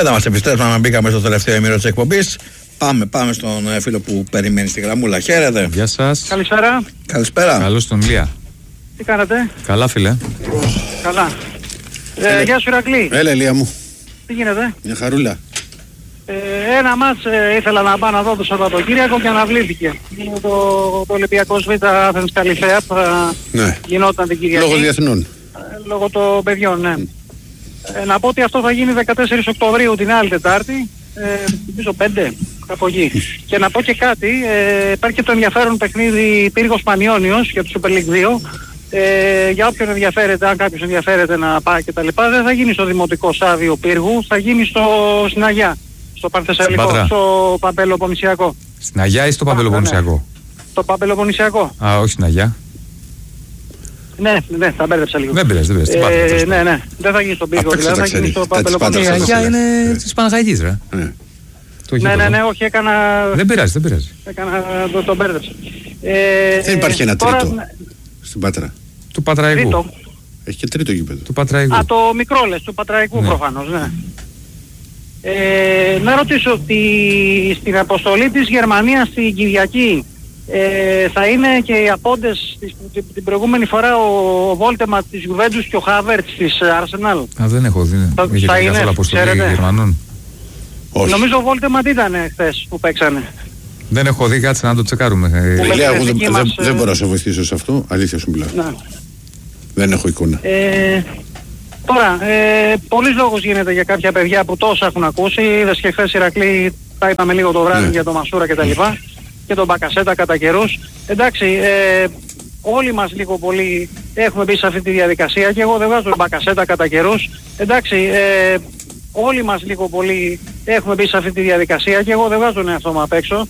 Δεν θα μας επιστρέψουμε, μπήκαμε στο τελευταίο ημίρο της εκπομπής. Πάμε στον φίλο που περιμένει στη γραμμούλα. Χαίρετε. Γεια σας. Καλησπέρα. Καλησπέρα. Καλώς τον Λία. Τι κάνετε? Καλά, φίλε. Καλά. Γεια σου, Ηρακλή. Έλα, Λία μου. Τι γίνεται? Μια χαρούλα. Ένα μάτς ήθελα να πάω να δω το Σαββατοκύριακο και αναβλήθηκε. Είναι το Ολυμπιακός Β' Άθενς Καλυθέα που γινόταν την Κυριακή. Λόγω διεθνών. Λόγω των παιδιών, ναι. Να πω ότι αυτό θα γίνει 14 Οκτωβρίου την άλλη Τετάρτη. Πίσω 5, κάπου εκεί. Και να πω και κάτι, υπάρχει και το ενδιαφέρον παιχνίδι Πύργος Πανιώνιος για το Super League 2. Για όποιον ενδιαφέρεται, αν κάποιος ενδιαφέρεται να πάει και τα λοιπά, δεν θα γίνει στο Δημοτικό Σάδιο Πύργου, θα γίνει στην Αγιά, στο Πανθεσσαλικό, στο Παπελοποννησιακό. Στην Αγιά ή στο Παπελοποννησιακό? Ναι. Στο Παπελοποννησιακό. Α, όχι στην Αγιά. Ναι, τα μπέρδεψα λίγο. Δεν πειράζει. Ναι. Δεν θα γίνει στον Πύργο, δηλαδή θα γίνει στο Παπελοποννησιακό. Η Αγιά είναι της Παναχαϊκής, ρε. Ναι, όχι, έκανα... Δεν πειράζει. Το μπέρδεψα. Δεν υπάρχει ένα τρίτο στην Πάτρα? Του Πατραϊκού. Έχει και τρίτο γήπεδο. Του Πατραϊκού. Α, το μικρό λες, του Πατραϊκού προφανώς, ναι. Να ρωτήσω ότι στην αποστολή της Γερμανίας στην Κυριακή θα είναι και οι απόντες την προηγούμενη φορά ο Βόλτεμα της Juventus και ο Χάβερτς της Arsenal? Α, δεν έχω δει. Είχε θα καθόλου αποστολή Γερμανών? Όχι. Νομίζω ο Βόλτεμα τι ήταν χθες που παίξανε? Δεν έχω δει, κάτσε να το τσεκάρουμε. Δεν μπορώ να σε βοηθήσω σε αυτό, αλήθεια σου μιλάω. Ναι. Δεν έχω εικόνα. Τώρα, πολλής λόγος γίνεται για κάποια παιδιά που τόσα έχουν ακούσει. Είδες και χθες, Ηρακλή, τα είπαμε λίγο το βράδυ για τον Μασούρα και τα λοιπά. Και τον Μπακασέτα κατά καιρούς. Εντάξει, όλοι μας λίγο πολύ έχουμε μπει σε αυτή τη διαδικασία και εγώ δεν βάζω τον Μπακασέτα κατά καιρούς. Εντάξει, όλοι μας λίγο πολύ έχουμε μπει σε αυτή τη διαδικασία και εγώ δεν βάζω τον εαυτό μου απ' έξω.